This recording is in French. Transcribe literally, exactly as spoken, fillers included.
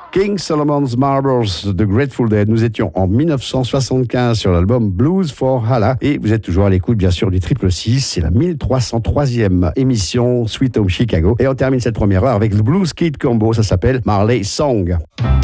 King Solomon's Marbles, The Grateful Dead. Nous étions en dix-neuf cent soixante-quinze sur l'album Blues for Allah et vous êtes toujours à l'écoute bien sûr du Triple Six. C'est la mille trois cent troisième émission Sweet Home Chicago et on termine cette première heure avec le Blues Kid Combo. Ça s'appelle Marley Song.